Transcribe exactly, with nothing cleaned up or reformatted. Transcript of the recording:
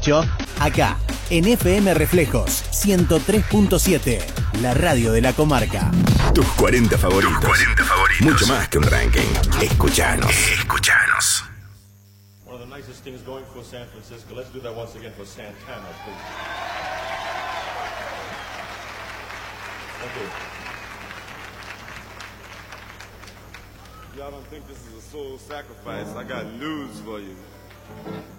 dieciocho, acá, en F M Reflejos ciento tres punto siete, la radio de la comarca. Tus cuarenta favoritos. Tus cuarenta favoritos. Mucho más que un ranking. Escuchanos. Escuchanos. One of the nicest things going for San Francisco. Let's do that once again for Santana, please. Thank you. Y'all don't think this is a soul sacrifice? I got news for you.